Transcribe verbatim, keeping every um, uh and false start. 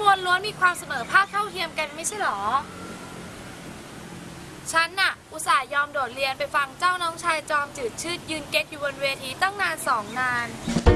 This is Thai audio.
มวลล้วนมีความเสมอภาคเท่าเทียมกันไม่ใช่หรอฉันน่ะอุตส่าห์ยอมโดดเรียนไปฟังเจ้าน้องชายจอมจืดชืดยืนเก๊กอยู่บนเวทีตั้งนานสองนาน